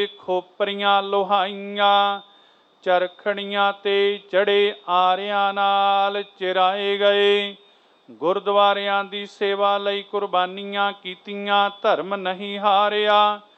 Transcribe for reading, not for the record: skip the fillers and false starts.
ਖੋਪਰੀਆਂ ਲੋਹਾਈਆਂ ਚਰਖੜੀਆਂ ਤੇ ਚੜੇ ਆਰਿਆਂ ਨਾਲ ਚਿਰਾਏ ਗਏ। ਗੁਰਦੁਆਰਿਆਂ ਦੀ ਸੇਵਾ ਲਈ ਕੁਰਬਾਨੀਆਂ ਕੀਤੀਆਂ, ਧਰਮ ਨਹੀਂ ਹਾਰਿਆ।